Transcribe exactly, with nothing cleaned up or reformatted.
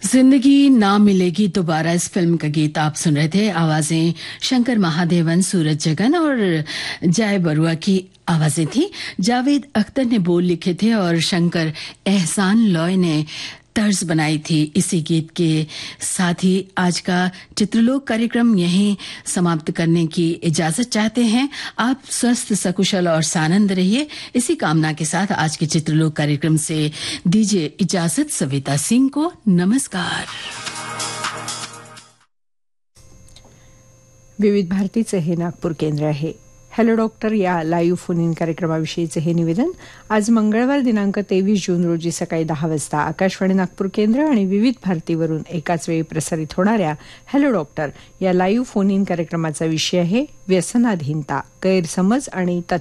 जिंदगी ना मिलेगी दोबारा इस फिल्म का गीत आप सुन रहे थे। आवाजें शंकर महादेवन, सूरज जगन और जय बरुआ की आवाजें थी। जावेद अख्तर ने बोल लिखे थे और शंकर एहसान लॉय ने तर्ज बनाई थी। इसी गीत के साथ ही आज का चित्रलोक कार्यक्रम यहीं समाप्त करने की इजाजत चाहते हैं। आप स्वस्थ, सकुशल और सानंद रहिए। इसी कामना के साथ आज के चित्रलोक कार्यक्रम से दीजिए इजाजत सविता सिंह को। नमस्कार। विविध भारतीचे हे नागपूर केंद्र आहे। हॅलो डॉक्टर या लाईव्ह फोन इन कार्यक्रमाविषयीचे हे निवेदन आज मंगळवार दिनांक तेवीस जून रोजी सकाळी दहा वाजता आकाशवाणी नागपूर केंद्र आणि विविध भारतीवरून एकाच वेळी प्रसारित होणाऱ्या हॅलो डॉक्टर या लाईव्ह फोन इन कार्यक्रमाचा विषय आहे व्यसनाधीनता, गैरसमज आणि